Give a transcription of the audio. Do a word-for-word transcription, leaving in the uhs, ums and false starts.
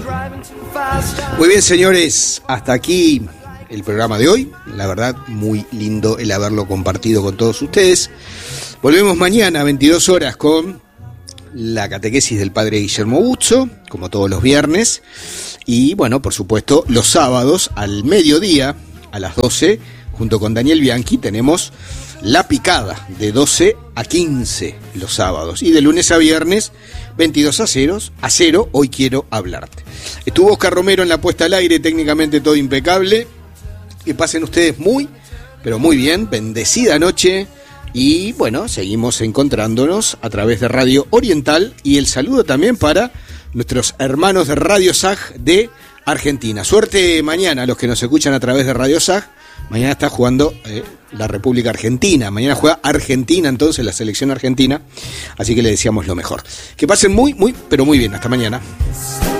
Muy bien, señores, hasta aquí el programa de hoy. La verdad, muy lindo el haberlo compartido con todos ustedes. Volvemos mañana a veintidós horas con la catequesis del padre Guillermo Buzzo, como todos los viernes. Y bueno, por supuesto, los sábados al mediodía, a las doce, junto con Daniel Bianchi, tenemos La Picada, de doce a quince los sábados. Y de lunes a viernes, veintidós a cero, a cero, Hoy Quiero Hablarte. Estuvo Oscar Romero en la puesta al aire, técnicamente todo impecable. Que pasen ustedes muy, pero muy bien, bendecida noche. Y bueno, seguimos encontrándonos a través de Radio Oriental. Y el saludo también para nuestros hermanos de Radio S A G de Argentina. Suerte mañana a los que nos escuchan a través de Radio S A G. Mañana está jugando eh, la República Argentina. Mañana juega Argentina, entonces, la selección argentina. Así que le deseamos lo mejor. Que pasen muy, muy, pero muy bien. Hasta mañana.